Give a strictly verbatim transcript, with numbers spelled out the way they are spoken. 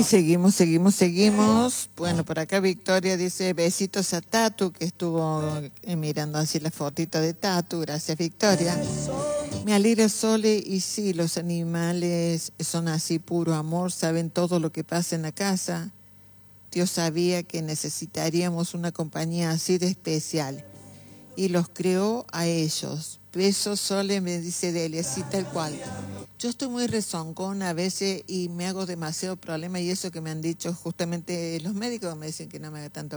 Y seguimos, seguimos, seguimos. Bueno, por acá Victoria dice besitos a Tatu, que estuvo eh, mirando así la fotito de Tatu. Gracias, Victoria. Me alegra, Sole, y sí, los animales son así puro amor, saben todo lo que pasa en la casa. Dios sabía que necesitaríamos una compañía así de especial y los creó a ellos. Besos, Sole, me dice Delia, así tal cual. Yo estoy muy rezongona a veces y me hago demasiado problema y eso que me han dicho justamente los médicos me dicen que no me haga tanto